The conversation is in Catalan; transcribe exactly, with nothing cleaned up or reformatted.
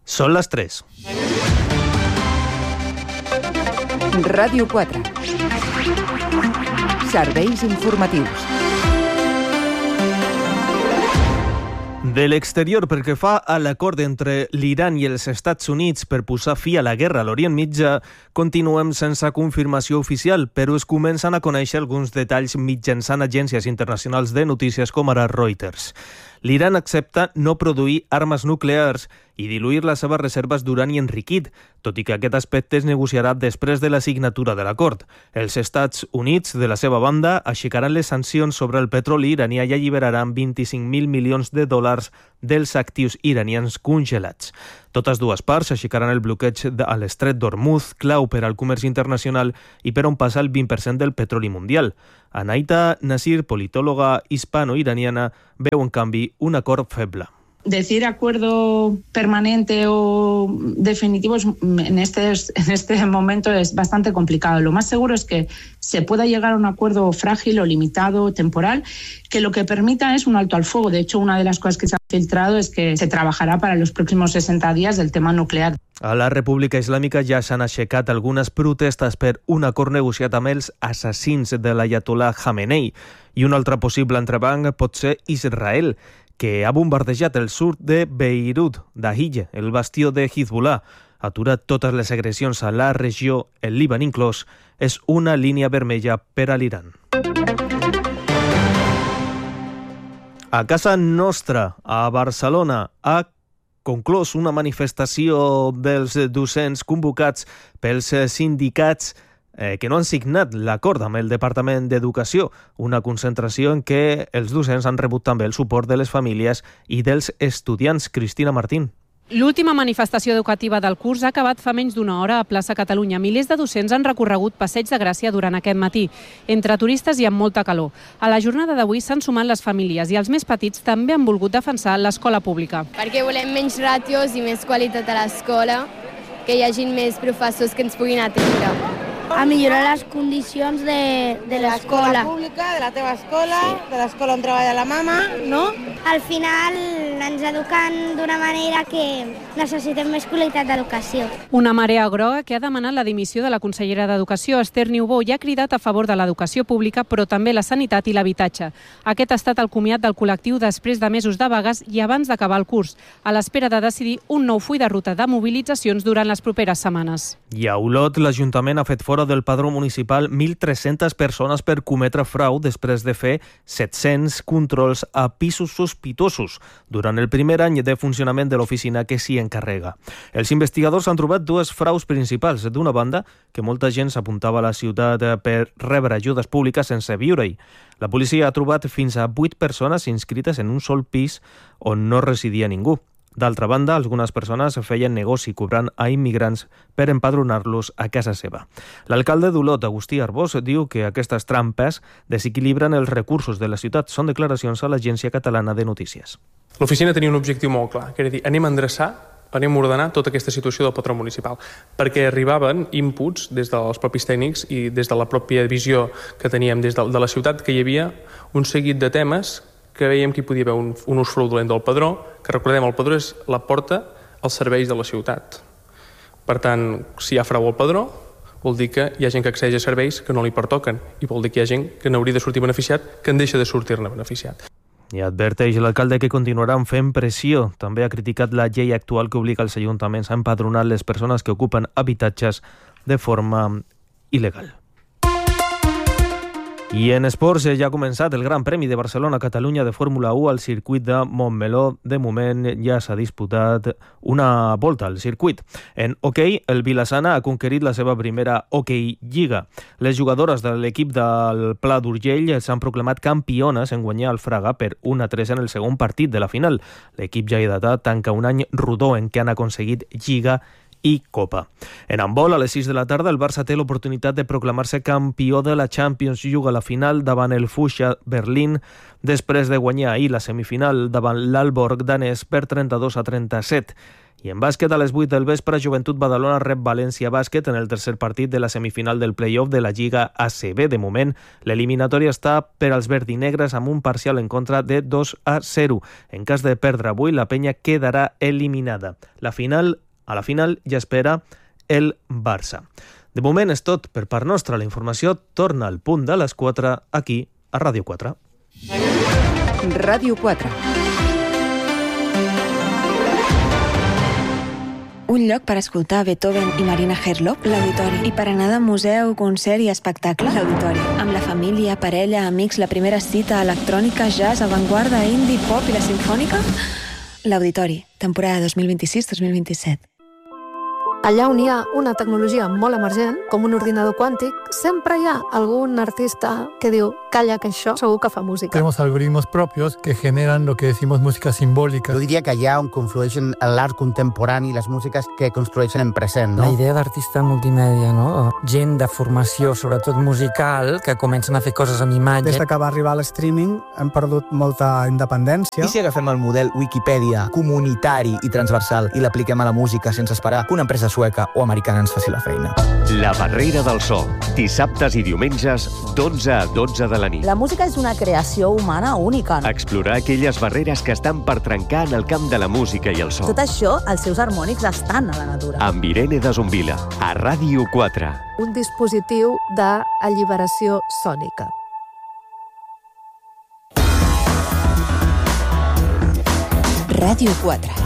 Són les tres. Ràdio quatre. Serveis informatius. De l'exterior, pel que fa a l'acord entre l'Iran i els Estats Units per posar fi a la guerra a l'Orient Mitjà, continuem sense confirmació oficial, però es comencen a conèixer alguns detalls mitjançant agències internacionals de notícies com ara Reuters. L'Iran accepta no produir armes nuclears i diluir les seves reserves d'urani enriquit, tot i que aquest aspecte es negociarà després de la signatura de l'acord. Els Estats Units, de la seva banda, aixecaran les sancions sobre el petroli iranià i alliberaran vint-i-cinc mil milions de dòlars dels actius iranians congelats. Totes dues parts aixecaran el bloqueig a l'estret d'Hormuz, clau per al comerç internacional i per on passa el vint per cent del petroli mundial. Anaita Nasir, politòloga hispano-iraniana, veu en canvi un acord feble. Decir acuerdo permanente o definitivo en este, en este momento es bastante complicado. Lo más seguro es que se pueda llegar a un acuerdo frágil o limitado, temporal, que lo que permita es un alto al fuego. De hecho, una de las cosas que se ha filtrado es que se trabajarà para los próximos sesenta días del tema nuclear. A la República Islàmica ja s'han aixecat algunes protestes per un acord negociat amb els assassins de l'Ayatollah Khamenei. I un altre possible entrebanc pot ser Israel, que ha bombardejat el sud de Beirut, Dahij, el bastió de Hezbollah. Aturar totes les agressions a la regió, el Líban inclòs, és una línia vermella per a l'Iran. A casa nostra, a Barcelona, ha conclòs una manifestació dels docents convocats pels sindicats Eh, que no han signat l'acord amb el Departament d'Educació, una concentració en què els docents han rebut també el suport de les famílies i dels estudiants. Cristina Martín. L'última manifestació educativa del curs ha acabat fa menys d'una hora a Plaça Catalunya. Milers de docents han recorregut Passeig de Gràcia durant aquest matí, entre turistes i amb molta calor. A la jornada d'avui s'han sumat les famílies i els més petits també han volgut defensar l'escola pública. Perquè volem menys ràtios i més qualitat a l'escola, que hi hagi més professors que ens puguin atendre. A millorar les condicions de, de l'escola. De l'escola pública, de la teva escola, de l'escola on treballa la mama, no? Al final ens eduquen d'una manera que necessitem més qualitat d'educació. Una marea groga que ha demanat la dimissió de la consellera d'Educació, Esther Niubó, i ha cridat a favor de l'educació pública, però també la sanitat i l'habitatge. Aquest ha estat el comiat del col·lectiu després de mesos de vagues i abans d'acabar el curs, a l'espera de decidir un nou full de ruta de mobilitzacions durant les properes setmanes. I a Olot, l'Ajuntament ha fet fora del padró municipal mil tres-centes persones per cometre frau després de fer set-cents controls a pisos sospitosos durant el primer any de funcionament de l'oficina que s'hi encarrega. Els investigadors han trobat dues fraus principals. D'una banda, que molta gent s'apuntava a la ciutat per rebre ajudes públiques sense viure-hi. La policia ha trobat fins a vuit persones inscrites en un sol pis on no residia ningú. D'altra banda, algunes persones feien negoci cobrant a immigrants per empadronar-los a casa seva. L'alcalde d'Olot, Agustí Arbós, diu que aquestes trampes desequilibren els recursos de la ciutat. Són declaracions a l'Agència Catalana de Notícies. L'oficina tenia un objectiu molt clar, que era dir, anem a endreçar, anem a ordenar tota aquesta situació del patró municipal, perquè arribaven inputs des dels propis tècnics i des de la pròpia visió que teníem des de, de la ciutat, que hi havia un seguit de temes que veiem que hi podia haver un, un ús fraudulent del padró, que recordem, el padró és la porta als serveis de la ciutat. Per tant, si hi ha frau al padró, vol dir que hi ha gent que accedeix a serveis que no li pertoquen, i vol dir que hi ha gent que n'hauria de sortir beneficiat, que en deixa de sortir-ne beneficiat. I adverteix l'alcalde que continuaran fent pressió. També ha criticat la llei actual que obliga els ajuntaments a empadronar les persones que ocupen habitatges de forma il·legal. I en esports ja ha començat el Gran Premi de Barcelona-Catalunya de Fórmula u al circuit de Montmeló. De moment ja s'ha disputat una volta al circuit. En hoquei, el Vilassana ha conquerit la seva primera Hockey Lliga. Les jugadores de l'equip del Pla d'Urgell s'han proclamat campiones en guanyar el Fraga per un a tres en el segon partit de la final. L'equip lleidatà tanca un any rodó en què han aconseguit Lliga i Copa. En handbol, a les sis de la tarda, el Barça té l'oportunitat de proclamar-se campió de la Champions. Juga la final davant el Fuchsia Berlín, després de guanyar ahir la semifinal davant l'Aalborg danès per trenta-dos a trenta-set. I en bàsquet, a les vuit del vespre, Joventut Badalona rep València Bàsquet en el tercer partit de la semifinal del play-off de la Lliga A C B. De moment, l'eliminatòria està per als verdinegres amb un parcial en contra de dos a zero. En cas de perdre avui, la penya quedarà eliminada. La final, a la final ja espera el Barça. De moment és tot per part nostra. La informació torna al punt de les quatre aquí a Ràdio quatre. Ràdio quatre. Un lloc per escoltar Beethoven i Marina Herlop, l'Auditori. I per anar de museu, concert i espectacle, l'Auditori. Amb la família, parella, amics, la primera cita, electrònica, jazz, avantguarda, indie, pop i la sinfònica, l'Auditori, temporada dos mil vint-i-sis dos mil vint-i-set. Allà on hi ha una tecnologia molt emergent, com un ordinador quàntic, sempre hi ha algún artista que diu, calla, que això segur que fa música. Tenemos algoritmos propios que generan lo que decimos música simbólica. Jo diria que allà on conflueixen l'art contemporani i les músiques que construeixen en present, no? La idea d'artista multimèdia, no? Gent de formació, sobretot musical, que comencen a fer coses amb imatge. Des que va arribar l'streaming hem perdut molta independència. I si agafem el model Wikipedia comunitari i transversal i l'apliquem a la música sense esperar que una empresa sueca o americana ens faci la feina? La Barrera del So, dissabtes i diumenges d'onze a dotze de la nit. La música és una creació humana única. No? Explorar aquelles barreres que estan per trencar en el camp de la música i el so. Tot això, els seus harmònics estan a la natura. Amb Irene de Zumbila, a Ràdio quatre. Un dispositiu d'alliberació sònica. Ràdio quatre.